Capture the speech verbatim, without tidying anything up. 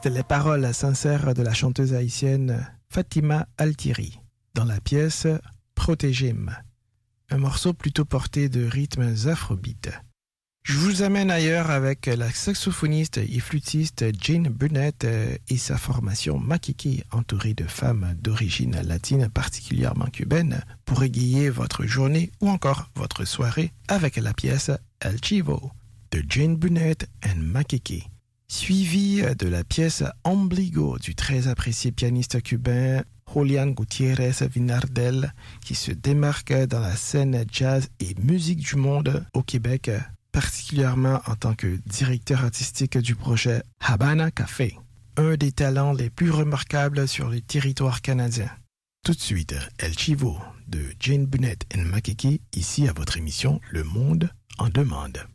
C'était les paroles sincères de la chanteuse haïtienne Fatima Altiri dans la pièce Protégim, un morceau plutôt porté de rythmes afrobeat. Je vous amène ailleurs avec la saxophoniste et flûtiste Jane Burnett et sa formation Makiki, entourée de femmes d'origine latine, particulièrement cubaine, pour égayer votre journée ou encore votre soirée avec la pièce El Chivo de Jane Burnett and Makiki, suivi de la pièce Ombligo du très apprécié pianiste cubain Julián Gutiérrez Vinardel, qui se démarque dans la scène jazz et musique du monde au Québec, particulièrement en tant que directeur artistique du projet Habana Café, un des talents les plus remarquables sur le territoire canadien. Tout de suite, El Chivo de Jane Burnett and Makiki, ici à votre émission Le Monde en demande.